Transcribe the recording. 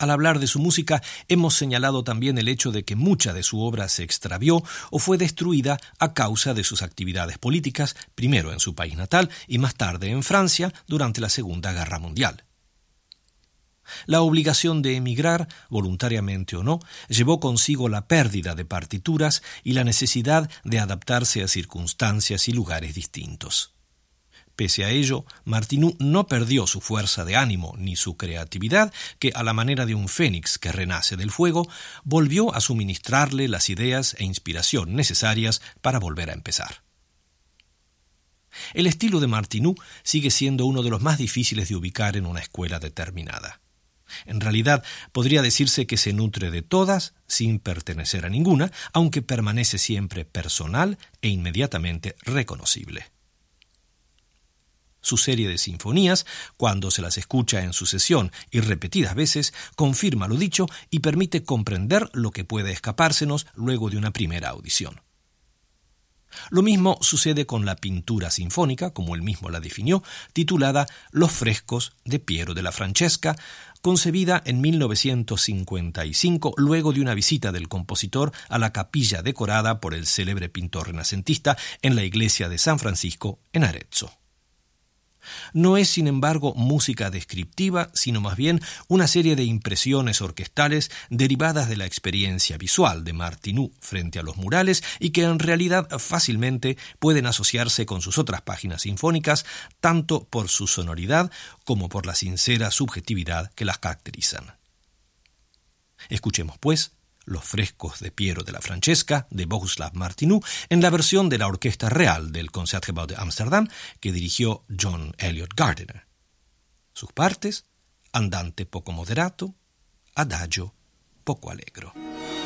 Al hablar de su música, hemos señalado también el hecho de que mucha de su obra se extravió o fue destruida a causa de sus actividades políticas, primero en su país natal y más tarde en Francia durante la Segunda Guerra Mundial. La obligación de emigrar, voluntariamente o no, llevó consigo la pérdida de partituras y la necesidad de adaptarse a circunstancias y lugares distintos. Pese a ello, Martinů no perdió su fuerza de ánimo ni su creatividad, que, a la manera de un fénix que renace del fuego, volvió a suministrarle las ideas e inspiración necesarias para volver a empezar. El estilo de Martinů sigue siendo uno de los más difíciles de ubicar en una escuela determinada. En realidad, podría decirse que se nutre de todas sin pertenecer a ninguna, aunque permanece siempre personal e inmediatamente reconocible. Su serie de sinfonías, cuando se las escucha en sucesión y repetidas veces, confirma lo dicho y permite comprender lo que puede escapársenos luego de una primera audición. Lo mismo sucede con la pintura sinfónica, como él mismo la definió, titulada Los frescos de Piero della Francesca, concebida en 1955 luego de una visita del compositor a la capilla decorada por el célebre pintor renacentista en la iglesia de San Francisco en Arezzo. No es, sin embargo, música descriptiva, sino más bien una serie de impresiones orquestales derivadas de la experiencia visual de Martinů frente a los murales y que en realidad fácilmente pueden asociarse con sus otras páginas sinfónicas, tanto por su sonoridad como por la sincera subjetividad que las caracterizan. Escuchemos, pues, Los frescos de Piero della Francesca, de Bohuslav Martinů, en la versión de la Orquesta Real del Concertgebouw de Ámsterdam, que dirigió John Eliot Gardiner. Sus partes: Andante poco moderato, Adagio poco allegro.